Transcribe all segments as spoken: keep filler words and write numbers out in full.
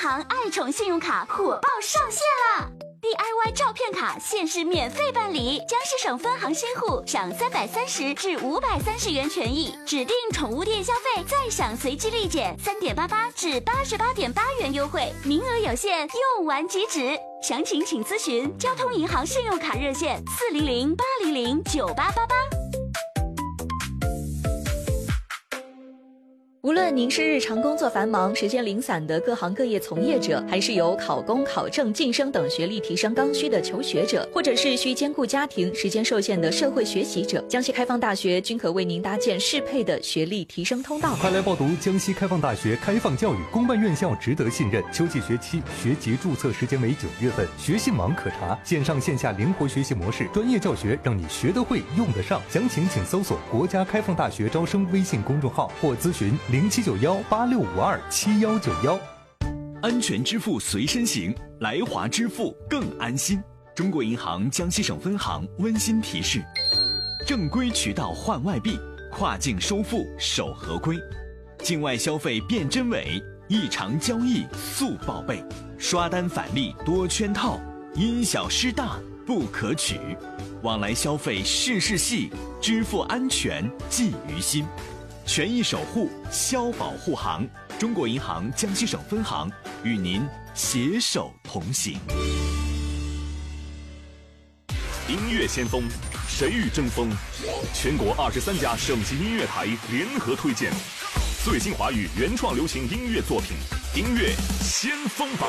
行爱宠信用卡火爆上线啦！ D I Y 照片卡限时免费办理，江西省分行新户享三百三十至五百三十元权益，指定宠物店消费再享随机立减三点八八至八十八点八元优惠，名额有限，用完即止。详情请咨询交通银行信用卡热线四零零八零零九八八八。 无论您是日常工作繁忙、时间零散的各行各业从业者，还是有考公、考证、晋升等学历提升刚需的求学者，或者是需兼顾家庭、时间受限的社会学习者，江西开放大学均可为您搭建适配的学历提升通道。 快来报读江西开放大学开放教育公办院校，值得信任。秋季学期学籍注册时间为九月份，学信网可查，线上线下灵活学习模式，专业教学让你学得会、用得上。详情请搜索国家开放大学招生微信公众号或咨询零七九幺八六五二七幺九幺。 安全支付随身行，来华支付更安心。中国银行江西省分行温馨提示：正规渠道换外币，跨境收付守合规，境外消费辨真伪，异常交易速报备，刷单返利多圈套，因小失大不可取。往来消费事事细，支付安全记于心。权益守护，消保护行。中国银行江西省分行与您携手同行。 音乐先锋，谁与争锋？全国二十三家省级音乐台联合推荐最新华语原创流行音乐作品，音乐先锋榜。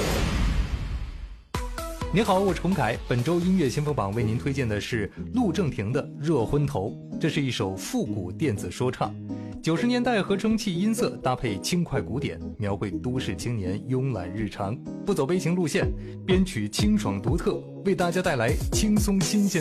您好，我是洪凯。本周音乐先锋榜为您推荐的是陆正廷的《热昏头》，这是一首复古电子说唱，九十年代合成器音色搭配轻快鼓点，描绘都市青年慵懒日常，不走悲情路线，编曲清爽独特，为大家带来轻松新鲜